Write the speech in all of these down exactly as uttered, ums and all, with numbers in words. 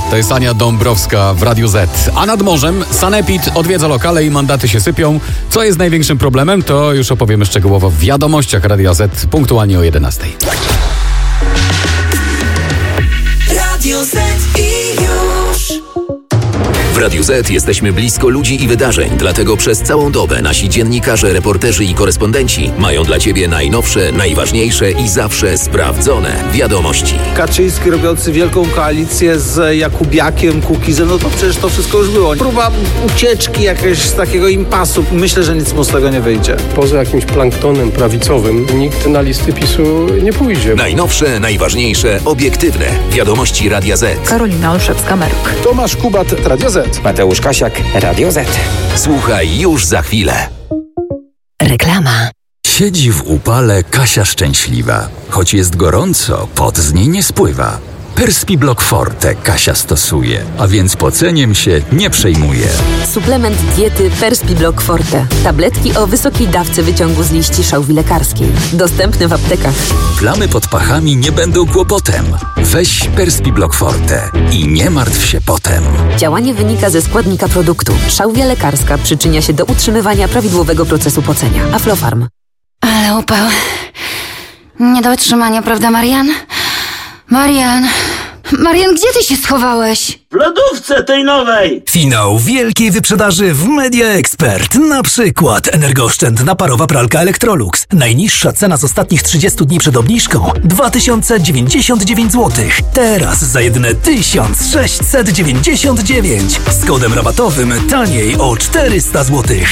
To jest Ania Dąbrowska w Radiu Z. A nad morzem sanepid odwiedza lokale i mandaty się sypią. Co jest największym problemem, to już opowiemy szczegółowo w wiadomościach Radia Z punktualnie o jedenastej. Radio Z i już. W Radiu Z jesteśmy blisko ludzi i wydarzeń, dlatego przez całą dobę nasi dziennikarze, reporterzy i korespondenci mają dla Ciebie najnowsze, najważniejsze i zawsze sprawdzone wiadomości. Kaczyński robiący wielką koalicję z Jakubiakiem, Kukizem, no to przecież to wszystko już było. Próba ucieczki jakiegoś z takiego impasu. Myślę, że nic mu z tego nie wyjdzie. Poza jakimś planktonem prawicowym nikt na listy PiSu nie pójdzie. Najnowsze, najważniejsze, obiektywne wiadomości Radia Z. Karolina Olszewska-Merk. Tomasz Kubat, Radio Z. Mateusz Kasiak, Radio Z. Słuchaj już za chwilę. Reklama. Siedzi w upale Kasia szczęśliwa. Choć jest gorąco, pot z niej nie spływa. Perspiblock Forte Kasia stosuje, a więc poceniem się nie przejmuje. Suplement diety Perspiblock Forte. Tabletki o wysokiej dawce wyciągu z liści szałwi lekarskiej. Dostępne w aptekach. Plamy pod pachami nie będą kłopotem. Weź Perspiblock Forte i nie martw się potem. Działanie wynika ze składnika produktu. Szałwia lekarska przyczynia się do utrzymywania prawidłowego procesu pocenia. Aflofarm. Ale upał. Nie do wytrzymania, prawda, Marian? Marian, Marian, gdzie ty się schowałeś? W lodówce tej nowej! Finał wielkiej wyprzedaży w Media Expert. Na przykład energooszczędna parowa pralka Electrolux. Najniższa cena z ostatnich trzydziestu dni przed obniżką dwa tysiące dziewięćdziesiąt dziewięć złotych. Teraz za jedyne tysiąc sześćset dziewięćdziesiąt dziewięć. Z kodem rabatowym taniej o czterysta złotych.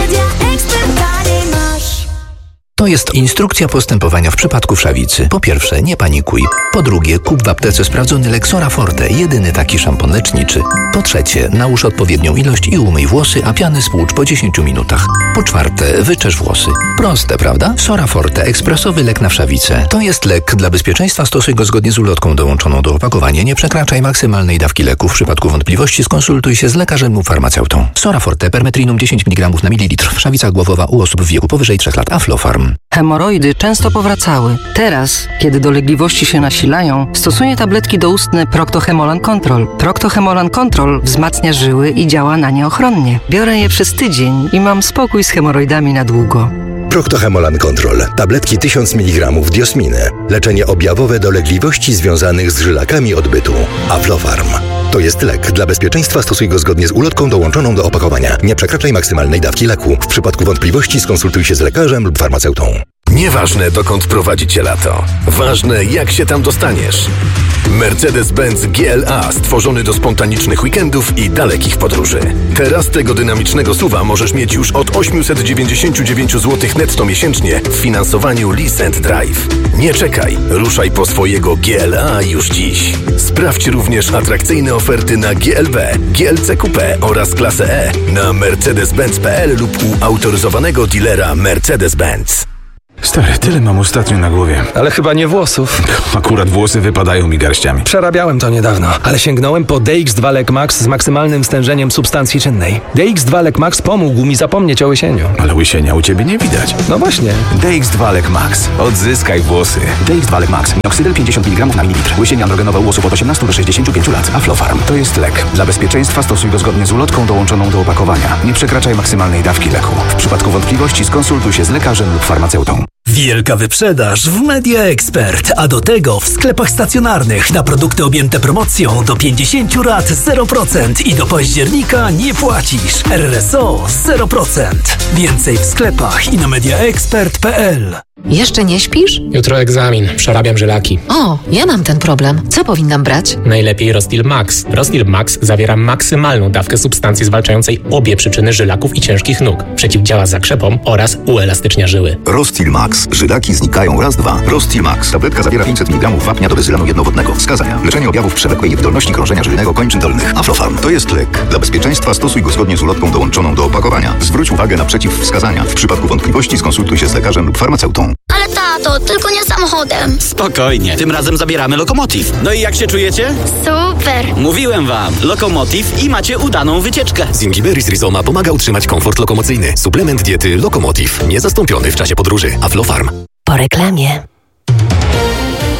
To jest instrukcja postępowania w przypadku wszawicy. Po pierwsze, nie panikuj. Po drugie, kup w aptece sprawdzony Lexora Forte, jedyny taki szampon leczniczy. Po trzecie, nałóż odpowiednią ilość i umyj włosy, a piany spłucz po dziesięciu minutach. Po czwarte, wyczesz włosy. Proste, prawda? Sora Forte, ekspresowy lek na wszawicę. To jest lek. Dla bezpieczeństwa stosuj go zgodnie z ulotką dołączoną do opakowania. Nie przekraczaj maksymalnej dawki leku. W przypadku wątpliwości skonsultuj się z lekarzem lub farmaceutą. Sora Forte, permetrinum dziesięć miligramów na mililitr. Wszawica głowowa u osób w wieku powyżej trzech lat. Aflofarm. Hemoroidy często powracały. Teraz, kiedy dolegliwości się nasilają, stosuję tabletki doustne Procto-Hemolan Control. Procto-Hemolan Control wzmacnia żyły i działa na nie ochronnie. Biorę je przez tydzień i mam spokój z hemoroidami na długo. Procto-Hemolan Control. Tabletki tysiąc miligramów diosminy. Leczenie objawowe dolegliwości związanych z żylakami odbytu. Aflofarm. To jest lek. Dla bezpieczeństwa stosuj go zgodnie z ulotką dołączoną do opakowania. Nie przekraczaj maksymalnej dawki leku. W przypadku wątpliwości skonsultuj się z lekarzem lub farmaceutą. Nieważne, dokąd prowadzi Cię lato. Ważne, jak się tam dostaniesz. Mercedes-Benz G L A stworzony do spontanicznych weekendów i dalekich podróży. Teraz tego dynamicznego suwa możesz mieć już od osiemset dziewięćdziesiąt dziewięć złotych netto miesięcznie w finansowaniu Lease and Drive. Nie czekaj, ruszaj po swojego G L A już dziś. Sprawdź również atrakcyjne oferty na G L B, G L C Coupe oraz klasę E na mercedes benz kropka p l lub u autoryzowanego dealera Mercedes-Benz. Stary, tyle mam ostatnio na głowie. Ale chyba nie włosów. Akurat włosy wypadają mi garściami. Przerabiałem to niedawno, ale sięgnąłem po D X dwa Lek Max z maksymalnym stężeniem substancji czynnej. D X dwa Lek Max pomógł mi zapomnieć o łysieniu. Ale łysienia u ciebie nie widać. No właśnie. D X dwa Lek Max. Odzyskaj włosy. D X dwa Lek Max. Minoxydil pięćdziesiąt miligramów na mililitr. Łysienie androgenowe u osób od osiemnastu do sześćdziesięciu pięciu lat. Aflofarm. To jest lek. Dla bezpieczeństwa stosuj go zgodnie z ulotką dołączoną do opakowania. Nie przekraczaj maksymalnej dawki leku. W przypadku wątpliwości skonsultuj się z lekarzem lub farmaceutą. Wielka wyprzedaż w Media Expert, a do tego w sklepach stacjonarnych na produkty objęte promocją do pięćdziesięciu rat zero procent i do października nie płacisz. R S O zero procent. Więcej w sklepach i na mediaexpert kropka p l. Jeszcze nie śpisz? Jutro egzamin. Przerabiam żylaki. O, ja mam ten problem. Co powinnam brać? Najlepiej Rostil Max. Rostil Max zawiera maksymalną dawkę substancji zwalczającej obie przyczyny żylaków i ciężkich nóg. Przeciwdziała zakrzepom oraz uelastycznia żyły. Rostil Max. Żylaki znikają raz, dwa. Rostil Max. Tabletka zawiera pięćset miligramów wapnia do bezylanu jednowodnego. Wskazania. Leczenie objawów przewlekłej niewydolności krążenia żylnego kończyn dolnych. Aflofarm. To jest lek. Dla bezpieczeństwa stosuj go zgodnie z ulotką dołączoną do opakowania. Zwróć uwagę na przeciwwskazania. W przypadku wątpliwości skonsultuj się z lekarzem lub farmaceutą. Ale tato, tylko nie samochodem. Spokojnie, tym razem zabieramy Lokomotiv. No i jak się czujecie? Super. Mówiłem wam, Lokomotiv i macie udaną wycieczkę. Zingiberis Rizoma pomaga utrzymać komfort lokomocyjny. Suplement diety Lokomotiv. Niezastąpiony w czasie podróży. Aflofarm. Po reklamie.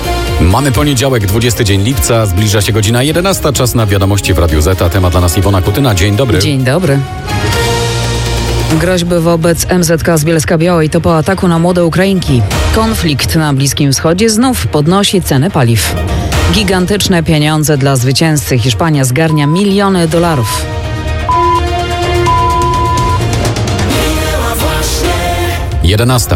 Mamy poniedziałek, dwudziesty dzień lipca, zbliża się godzina jedenasta, czas na wiadomości w Radiu Z, a temat dla nas Iwona Kutyna. Dzień dobry. Dzień dobry. Groźby wobec M Z K z Bielska-Białej to po ataku na młode Ukrainki. Konflikt na Bliskim Wschodzie znów podnosi ceny paliw. Gigantyczne pieniądze dla zwycięzcy. Hiszpania zgarnia miliony dolarów. jedenasta.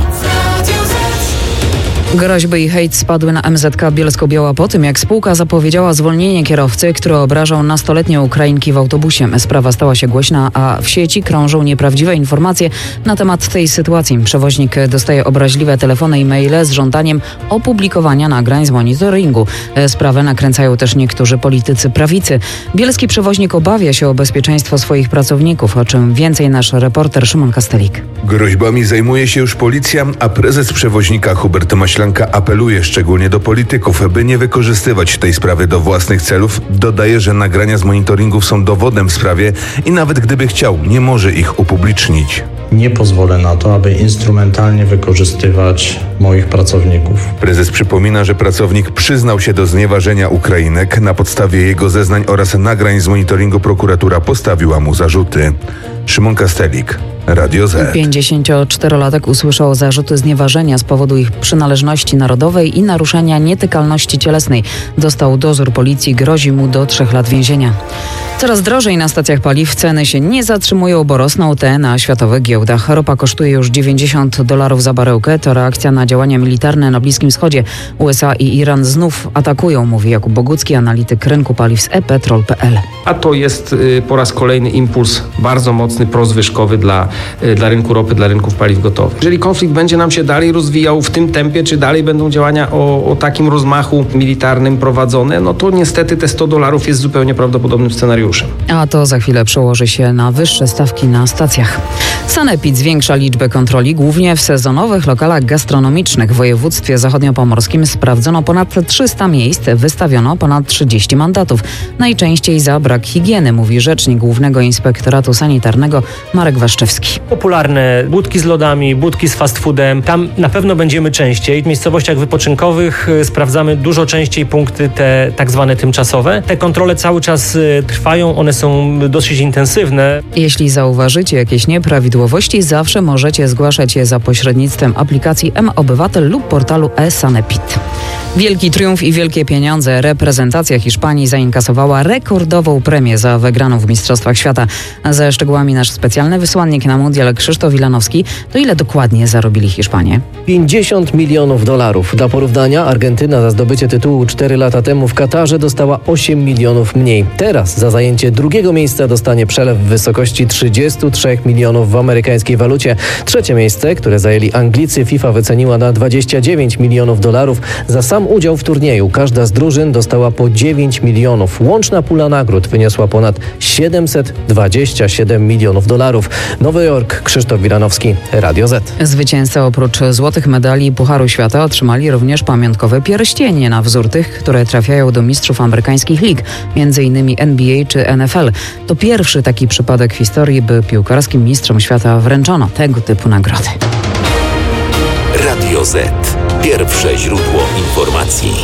Groźby i hejt spadły na M Z K Bielsko-Biała po tym, jak spółka zapowiedziała zwolnienie kierowcy, który obrażał nastoletnie Ukrainki w autobusie. Sprawa stała się głośna, a w sieci krążą nieprawdziwe informacje na temat tej sytuacji. Przewoźnik dostaje obraźliwe telefony i maile z żądaniem opublikowania nagrań z monitoringu. Sprawę nakręcają też niektórzy politycy prawicy. Bielski przewoźnik obawia się o bezpieczeństwo swoich pracowników, o czym więcej nasz reporter Szymon Kastelik. Groźbami zajmuje się już policja, a prezes przewoźnika Hubert Maślanka apeluje szczególnie do polityków, by nie wykorzystywać tej sprawy do własnych celów. Dodaje, że nagrania z monitoringów są dowodem w sprawie i nawet gdyby chciał, nie może ich upublicznić. Nie pozwolę na to, aby instrumentalnie wykorzystywać moich pracowników. Prezes przypomina, że pracownik przyznał się do znieważenia Ukrainek. Na podstawie jego zeznań oraz nagrań z monitoringu prokuratura postawiła mu zarzuty. Szymon Kastelik, Radio Z. pięćdziesięcioczterolatek usłyszał zarzuty znieważenia z powodu ich przynależności narodowej i naruszenia nietykalności cielesnej. Dostał dozór policji, grozi mu do trzech lat więzienia. Coraz drożej na stacjach paliw, ceny się nie zatrzymują, bo rosną te na światowych giełdach. Ropa kosztuje już dziewięćdziesiąt dolarów za baryłkę. To reakcja na działania militarne na Bliskim Wschodzie. U S A i Iran znów atakują, mówi Jakub Bogucki, analityk rynku paliw z e petrol kropka p l. A to jest y, po raz kolejny impuls bardzo mocny, prozwyżkowy dla, y, dla rynku ropy, dla rynków paliw gotowych. Jeżeli konflikt będzie nam się dalej rozwijał w tym tempie, czy dalej będą działania o, o takim rozmachu militarnym prowadzone, no to niestety te sto dolarów jest zupełnie prawdopodobnym scenariuszem. A to za chwilę przełoży się na wyższe stawki na stacjach. Sanepid zwiększa liczbę kontroli, głównie w sezonowych lokalach gastronomicznych. W województwie zachodniopomorskim sprawdzono ponad trzysta miejsc, wystawiono ponad trzydzieści mandatów. Najczęściej za brak higieny, mówi rzecznik Głównego Inspektoratu Sanitarnego Marek Waszczewski. Popularne budki z lodami, budki z fast foodem, tam na pewno będziemy częściej. W miejscowościach wypoczynkowych sprawdzamy dużo częściej punkty te tak zwane tymczasowe. Te kontrole cały czas trwają. One są dosyć intensywne. Jeśli zauważycie jakieś nieprawidłowości, zawsze możecie zgłaszać je za pośrednictwem aplikacji M-Obywatel lub portalu e-Sanepid. Wielki triumf i wielkie pieniądze. Reprezentacja Hiszpanii zainkasowała rekordową premię za wygraną w Mistrzostwach Świata. Ze szczegółami nasz specjalny wysłannik na mundial Krzysztof Wilanowski. To ile dokładnie zarobili Hiszpanie? pięćdziesiąt milionów dolarów. Dla porównania Argentyna za zdobycie tytułu cztery lata temu w Katarze dostała osiem milionów mniej. Teraz za zajęcie drugiego miejsca dostanie przelew w wysokości trzydzieści trzy milionów w amerykańskiej walucie. Trzecie miejsce, które zajęli Anglicy, FIFA wyceniła na dwadzieścia dziewięć milionów dolarów. Za sam udział w turnieju każda z drużyn dostała po dziewięć milionów. Łączna pula nagród wyniosła ponad siedemset dwadzieścia siedem milionów dolarów. Nowy Jork, Krzysztof Wilanowski, Radio Z. Zwycięzcy oprócz złotych medali Pucharu Świata otrzymali również pamiątkowe pierścienie na wzór tych, które trafiają do mistrzów amerykańskich lig, między innymi N B A czy N F L. To pierwszy taki przypadek w historii, by piłkarskim mistrzom świata wręczono tego typu nagrody. Radio Z. Pierwsze źródło informacji.